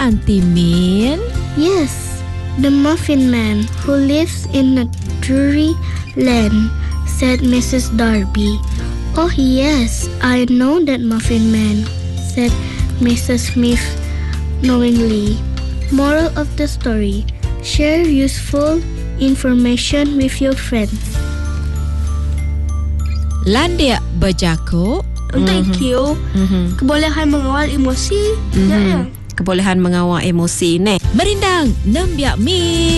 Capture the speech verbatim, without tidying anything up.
Auntie Min? Yes, the Muffin Man who lives in a dreary land, said Missus Darby. Oh yes, I know that Muffin Man, said Missus Smith knowingly. Moral of the story, share useful information with your friends. Landia berjakuk. Thank you. Mm-hmm. Kebolehan mengawal emosi. Mm-hmm. Kebolehan mengawal emosi ni. Merindang, nembiak mi.